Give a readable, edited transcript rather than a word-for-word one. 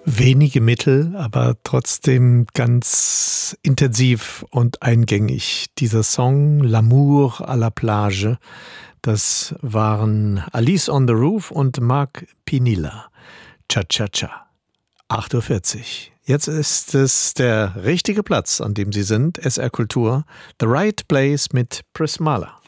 Wenige Mittel, aber trotzdem ganz intensiv und eingängig. Dieser Song L'amour à la plage, das waren Alice on the Roof und Mark Pinilla. Cha-cha-cha. 8:40 Uhr. Jetzt ist es der richtige Platz, an dem Sie sind. SR Kultur. The Right Place mit Prismala.